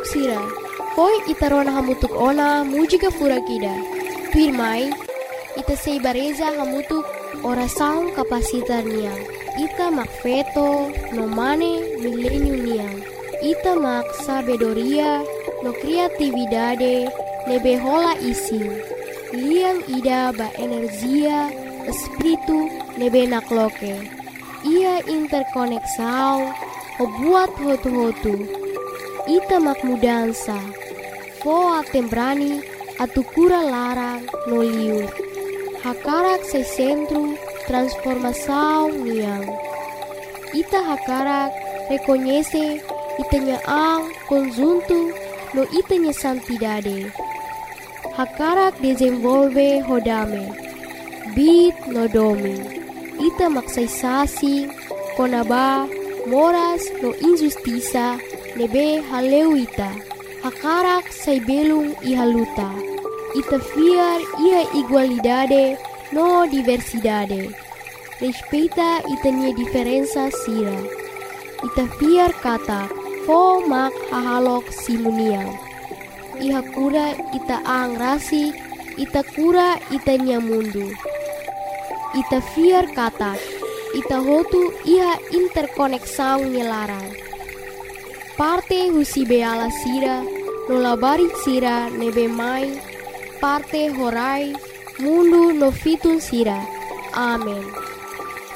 hamutuk sira. Poi itarona hamutuk ona mujika furakida. Pirmai, ita seibareza hamutuk ora saung kapasitar niang. Ita mak feto no mane milenio niang. Ita mak sabedoria no kreatividade nebe hola isi. Liang ida ba energia espiritu nebe nakloke. Ia interkoneksau o buat hotu-hotu. Ita mak mudansa. Foa tembrani atukura larang no liur. Hakarak se centro transformação niang. Ita hakarak reconhece itanya ang conjunto no itanya santidade. Hakarak desenvolve hodame. Bit no domi. Ita maksaisasi konaba moras no injustiça nebe haleu ita. Hakarak sai belung ihaluta. Ita fiar ia igualdade no diversidade. Respeita itanya diferença sira. Ita fiar kata fo mak hahalok simuniang. Iha kura ita ang rasi, ita kura itanya mundu. Ita fiar kata, ita hotu iha interkoneksau nyelarang. Parte husi beala sira, nolabari sira nebe mai, parte horai, mundu no fitun sira. Amen.